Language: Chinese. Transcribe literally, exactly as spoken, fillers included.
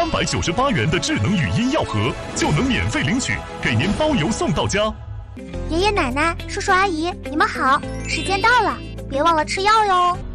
三百九十八元的智能语音药盒就能免费领取，给您包邮送到家。 爷爷奶奶、叔叔阿姨，你们好，时间到了，别忘了吃药哟。